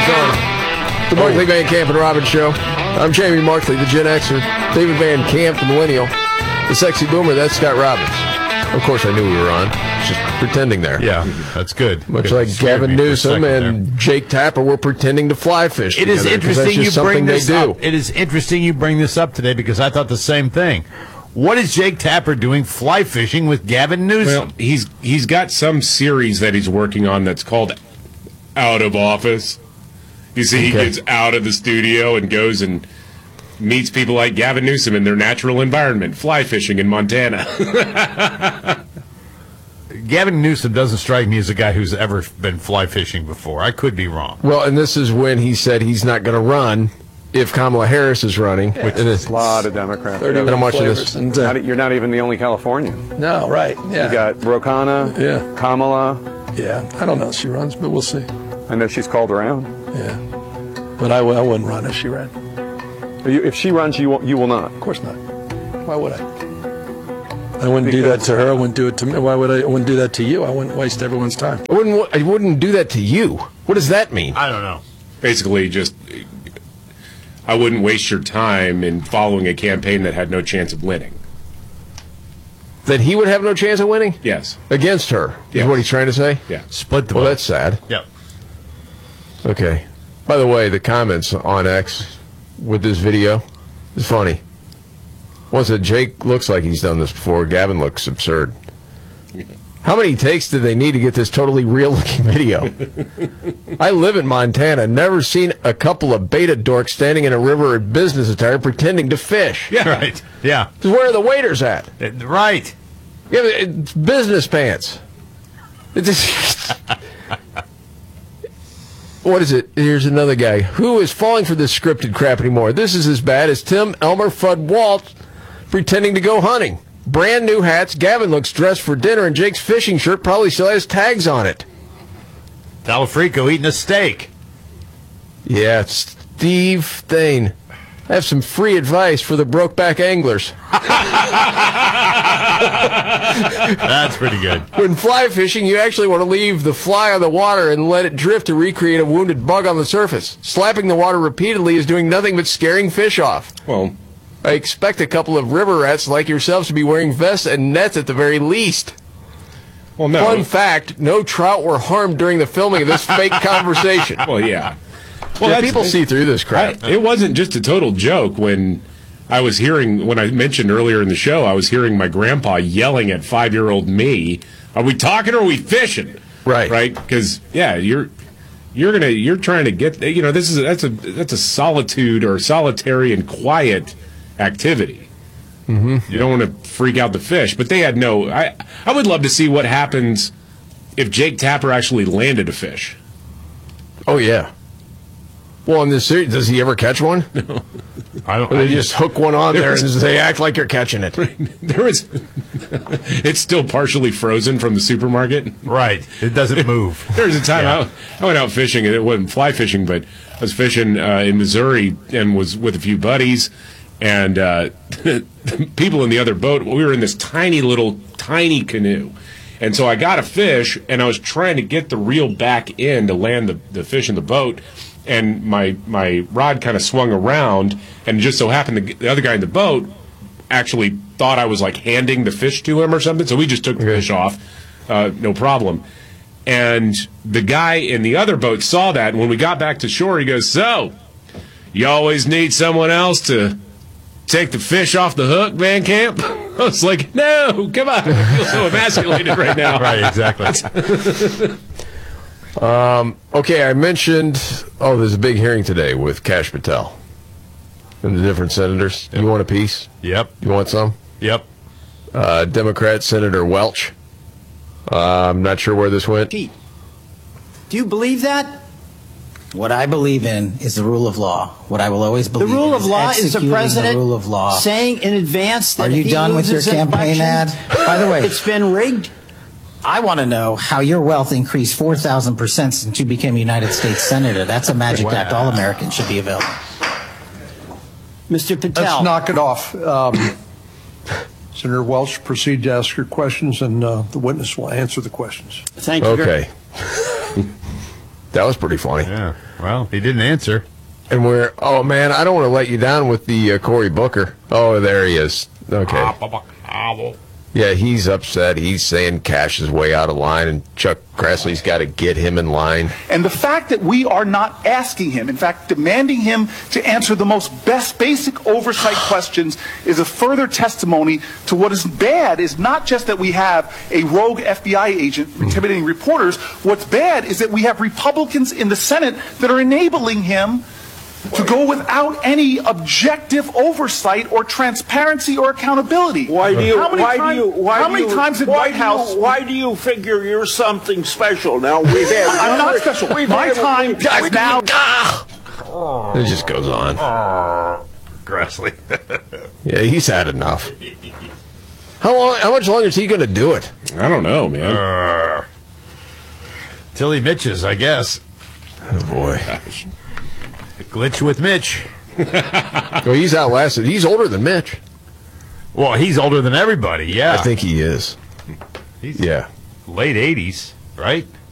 on. The Markley Van Camp and Robbins Show. I'm Jamie Markley, the Gen Xer. David Van Camp, the Millennial. The Sexy Boomer, that's Scott Robbins. Of course, I knew we were on. Just pretending there. Yeah, that's good. Much like Gavin Newsom and Jake Tapper were pretending to fly fish. It is interesting you bring this up. It is interesting you bring this up today because I thought the same thing. What is Jake Tapper doing fly fishing with Gavin Newsom? Well, he's got some series that he's working on that's called Out of Office. You see, he gets out of the studio and goes and meets people like Gavin Newsom in their natural environment, fly fishing in Montana. Gavin Newsom doesn't strike me as a guy who's ever been fly fishing before. I could be wrong. Well, and this is when he said he's not going to run if Kamala Harris is running. Which is a lot of Democrats. And I'm watching this. You're not even the only Californian. No, right. Yeah. You got Rokana, Kamala. Yeah, I don't know if she runs, but we'll see. I know she's called around. Yeah. But I wouldn't run if she ran. If she runs, you will not. Of course not. Why would I? I wouldn't do that to her. I wouldn't do it to me. Why would I? I wouldn't do that to you. I wouldn't waste everyone's time. I wouldn't do that to you. What does that mean? I don't know. Basically, just I wouldn't waste your time in following a campaign that had no chance of winning. That he would have no chance of winning? Yes. Against her, is what he's trying to say? Yeah. Split the vote. Well, that's sad. Yep. Okay. By the way, the comments on X with this video is funny. One said, Jake looks like he's done this before. Gavin looks absurd. How many takes did they need to get this totally real-looking video? I live in Montana. Never seen a couple of beta dorks standing in a river in business attire pretending to fish. Yeah, right. Yeah. Where are the waiters at? Right. Yeah, it's business pants. What is it? Here's another guy. Who is falling for this scripted crap anymore? This is as bad as Tim Elmer Fudd Walt pretending to go hunting. Brand new hats. Gavin looks dressed for dinner, and Jake's fishing shirt probably still has tags on it. Talafrico eating a steak. Yeah, Steve Thane. I have some free advice for the Brokeback anglers. That's pretty good. When fly fishing, you actually want to leave the fly on the water and let it drift to recreate a wounded bug on the surface. Slapping the water repeatedly is doing nothing but scaring fish off. Well, I expect a couple of river rats like yourselves to be wearing vests and nets at the very least. Well, no. Fun fact, no trout were harmed during the filming of this fake conversation. Well, yeah. Well, Yeah, people see through this crap. It wasn't just a total joke when I mentioned earlier in the show, I was hearing my grandpa yelling at 5-year-old me, "Are we talking or are we fishing?" Right. Right? Because you're trying to get, that's a solitude or solitary and quiet activity. Mm-hmm. You don't want to freak out the fish, but they had I would love to see what happens if Jake Tapper actually landed a fish. Oh yeah. Well, in this series, does he ever catch one? No. Or they just hook one on there and they act like you're catching it. It's still partially frozen from the supermarket. Right. It doesn't move. There was a time I went out fishing, and it wasn't fly fishing, but I was fishing in Missouri and was with a few buddies, and people in the other boat, we were in this tiny canoe. And so I got a fish, and I was trying to get the reel back in to land the fish in the boat. And my rod kind of swung around, and just so happened the other guy in the boat actually thought I was like handing the fish to him or something. So we just took the fish off, no problem. And the guy in the other boat saw that, and when we got back to shore, he goes, "So, you always need someone else to take the fish off the hook, Van Camp?" I was like, "No, come on, I feel so emasculated right now." Right, exactly. Okay, I mentioned, there's a big hearing today with Kash Patel and the different senators. Yep. You want a piece? Yep. You want some? Yep. Democrat Senator Welch. I'm not sure where this went. Do you believe that? What I believe in is the rule of law. What I will always believe The rule in of law is the president rule of law. saying in advance that Are you if he done with your loses an campaign election, ad? By the way, it's been rigged. I want to know how your wealth increased 4,000% since you became a United States Senator. That's a magic act all Americans should be available. Mr. Patel. Let's knock it off. Senator Welch, proceed to ask your questions, and the witness will answer the questions. Thank you. Okay. That was pretty funny. Yeah. Well, he didn't answer. And oh man, I don't want to let you down with the Cory Booker. Oh, there he is. Okay. Yeah, he's upset. He's saying Cash is way out of line, and Chuck Grassley's got to get him in line. And the fact that we are not asking him, in fact, demanding him to answer the most basic oversight questions is a further testimony to what is bad is not just that we have a rogue FBI agent intimidating reporters. What's bad is that we have Republicans in the Senate that are enabling him to go without any objective oversight or transparency or accountability. Why do you figure you're something special? Now we've had. I'm not special. My time is now. It just goes on. Grassley. Yeah, he's had enough. How much longer is he going to do it? I don't know, man. Till he Mitches, I guess. Oh boy. Gosh. Glitch with Mitch. Well, he's outlasted. He's older than Mitch. Well, he's older than everybody, yeah. I think he is. He's yeah. late 80s, right?